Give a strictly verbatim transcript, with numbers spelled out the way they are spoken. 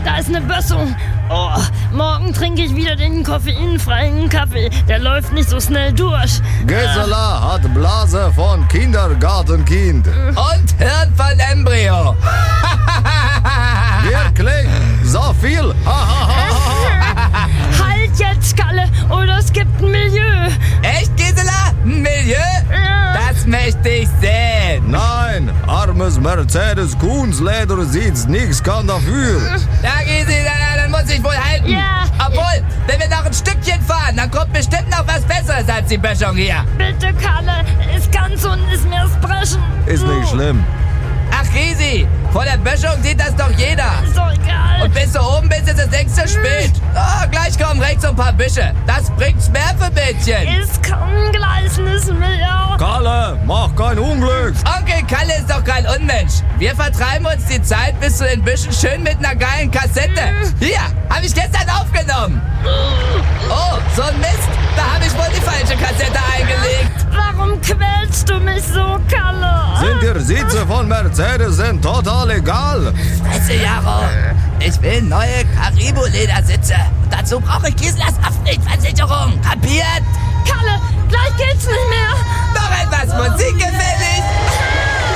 da ist eine Bössung. Oh, morgen trinke ich wieder den koffeinfreien Kaffee. Der läuft nicht so schnell durch. Gisela hat Blase von Kindergartenkind. Und Hirn von Embryo. Wirklich? So viel? Halt jetzt, Kalle, oder es gibt ein Milieu. Echt, Gisela? Ein Milieu? Ja. Das möchte ich sehen. Nein, armes Mercedes Kunsleder sieht's, nix kann dafür. Ja, Gisela, dann muss ich wohl halten. Ja. Obwohl, wenn wir noch ein Stückchen fahren, dann kommt bestimmt noch was Besseres als die Böschung hier. Bitte, Kalle, es kann so nicht mehr sprechen. Ist nicht schlimm. Ach, Risi, vor der Böschung sieht das doch jeder. Ist doch egal. Und bis du oben bist, ist es längst zu spät. Oh, gleich kommen rechts so ein paar Büsche. Das bringt's mehr für Mädchen. Es kann gleich nicht mehr. Kalle, mach kein Unglück. Onkel Kalle ist doch kein Unmensch. Wir vertreiben uns die Zeit bis zu den Büschen schön mit einer geilen Kassette. Hier, hab ich gestern aufgenommen. Oh, so ein Mist. Da habe ich wohl die falsche Kassette eingelegt. Warum quälst du mich so, Kalle? Sind die Sitze von Mercedes sind total egal. Weißt du, Jaro, ich will neue Caribou-Ledersitze. Und dazu brauche ich Giselas Haftpflichtversicherung. Kapiert? Kalle, gleich geht's nicht mehr. Noch etwas Musik gefällig?